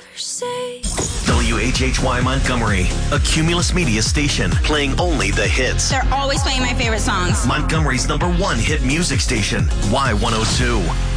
ever say. WHHY Montgomery, a Cumulus Media station playing only the hits. They're always playing my favorite songs. Montgomery's #1 hit music station, Y102.